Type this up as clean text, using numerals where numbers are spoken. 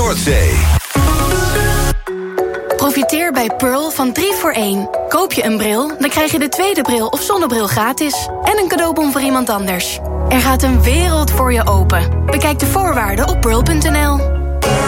Noordzee. Profiteer bij Pearl van 3 voor 1. Koop je een bril, dan krijg je de tweede bril of zonnebril gratis. En een cadeaubon voor iemand anders. Er gaat een wereld voor je open. Bekijk de voorwaarden op pearl.nl.